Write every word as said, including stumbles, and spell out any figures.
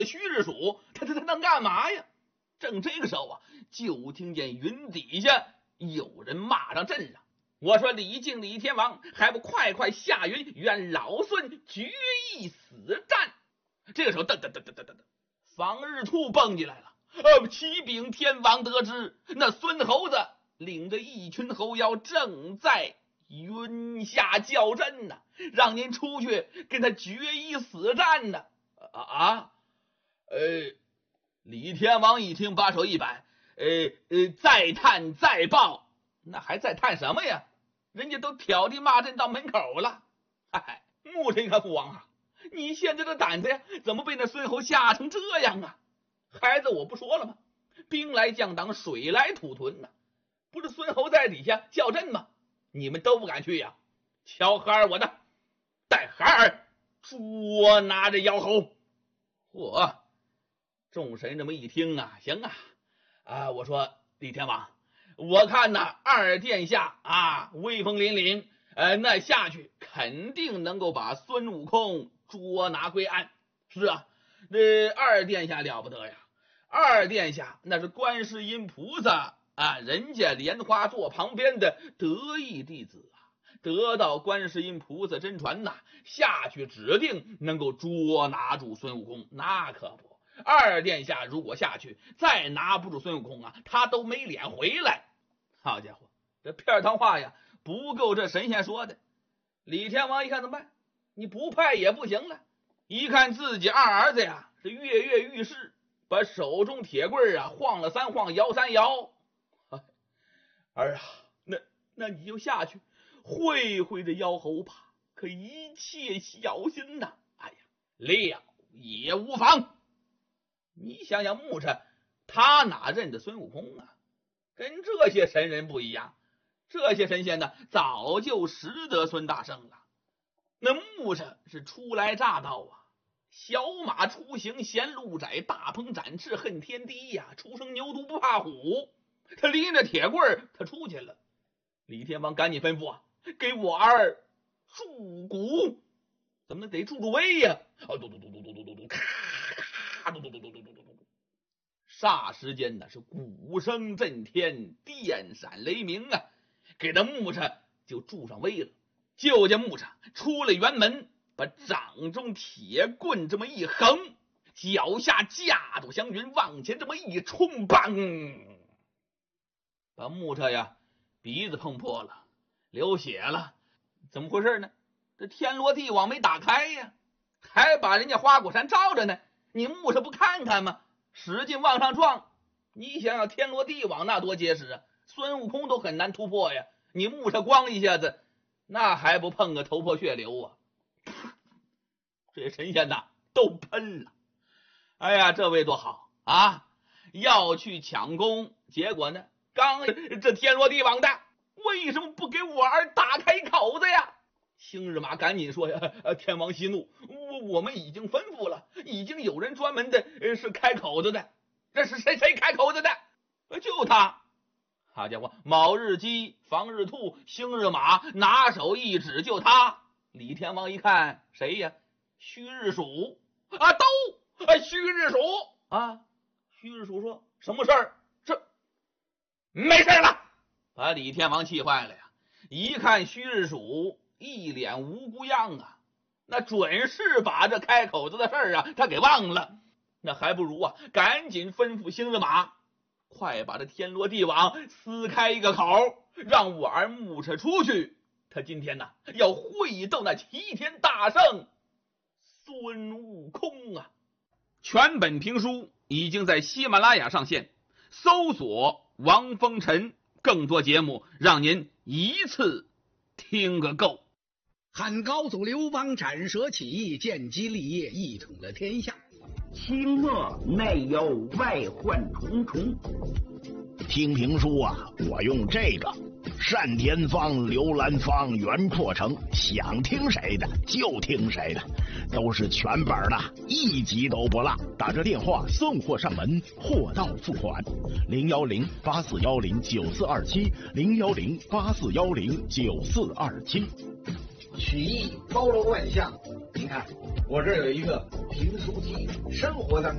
徐日曙他他他能干嘛呀？正这个时候啊，就听见云底下有人骂上阵上。我说李靖李天王，还不快快下云，愿老孙决一死战。这个时候，噔噔噔噔噔噔，方日兔蹦进来了。呃，启禀天王得知，那孙猴子领着一群猴妖正在云下叫阵呢，让您出去跟他决一死战呢。啊啊，呃，李天王一听，把手一摆，呃呃，再探再报，那还再探什么呀？人家都挑地骂阵到门口了。哎，牧臣一看，父王啊，你现在的胆子呀，怎么被那孙猴吓成这样啊？孩子，我不说了吗？兵来将挡，水来土屯呐、啊，不是孙猴在底下叫阵吗？你们都不敢去呀、啊？瞧孩儿我的，带孩儿捉拿着妖猴。嚯！众神这么一听啊，行啊，啊，我说李天王，我看呐，二殿下啊，威风凛凛，呃，那下去肯定能够把孙悟空捉拿归案。是啊，这二殿下了不得呀！二殿下那是观世音菩萨啊，人家莲花座旁边的得意弟子啊，得到观世音菩萨真传呐，下去指定能够捉拿住孙悟空。那可不，二殿下如果下去再拿不住孙悟空啊，他都没脸回来。好家伙，这片汤话呀，不够这神仙说的。李天王一看怎么办？你不派也不行了。一看自己二儿子呀是跃跃欲试，把手中铁棍啊晃了三晃，摇三摇。儿啊，那那你就下去会会这妖猴吧，可一切小心呐、啊。哎呀，料也无妨。你想想牧尘，他哪认得孙悟空啊？跟这些神人不一样，这些神仙呢早就识得孙大圣了。那牧尘是初来乍到啊，小马出行嫌路窄，大鹏展翅恨天低呀、啊，初生牛犊不怕虎。他拎着铁棍他出去了。李天王赶紧吩咐啊，给我儿助鼓，怎么得助助威呀、啊？哦，嘟嘟嘟嘟嘟嘟嘟嘟，咔咔嘟嘟嘟嘟嘟嘟嘟。霎时间呢是鼓声震天，电闪雷鸣啊，给他牧尘就助上威了。就见牧尘出了辕门，把掌中铁棍这么一横，脚下架斗祥云往前这么一冲，砰！把牧尘呀鼻子碰破了，流血了。怎么回事呢？这天罗地网没打开呀，还把人家花果山罩着呢。你牧尘不看看吗？使劲往上撞，你想想天罗地网那多结实啊，孙悟空都很难突破呀。你牧尘光一下子，那还不碰个头破血流啊？这神仙呐都喷了。哎呀，这位多好啊，要去抢功，结果呢刚这天罗地网的，为什么不给我儿打开口子呀？星日马赶紧说呀，天王息怒，我我们已经吩咐了，已经有人专门的是开口子的。这是谁谁开口子的？就他。好家伙，卯日鸡、方日兔、星日马拿手一指，就他。李天王一看，谁呀？虚日曙啊，都啊，虚日曙啊。虚日曙说什么事儿？这没事了。把李天王气坏了呀！一看虚日曙一脸无辜样啊，那准是把这开口子的事儿啊他给忘了。那还不如啊赶紧吩咐星日马，快把这天罗地网撕开一个口，让我儿牧尘出去。他今天呢要会斗那齐天大圣孙悟空啊！全本评书已经在喜马拉雅上线，搜索王风尘，更多节目让您一次听个够。 汉高祖刘邦斩蛇起义，建基立业，一统了天下。 清末内忧外患重重。 听评书啊，我用这个单田芳、刘兰芳、袁阔成，想听谁的就听谁的，都是全本的，一集都不落。打这电话送货上门，货到付款。零幺零八四幺零九四二七，零幺零八四幺零九四二七。 曲艺包罗万象，你看我这儿有一个评书机，生活当中